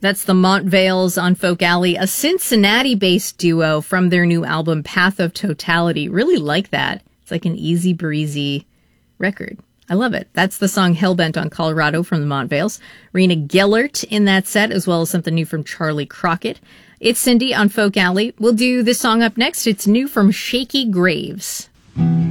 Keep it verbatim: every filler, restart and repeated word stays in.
That's the Montvales on Folk Alley, a Cincinnati-based duo from their new album, Path of Totality. Really like that. It's like an easy breezy record. I love it. That's the song Hellbent on Colorado from the Montvales. Rena Gellert in that set, as well as something new from Charlie Crockett. It's Cindy on Folk Alley. We'll do this song up next. It's new from Shaky Graves.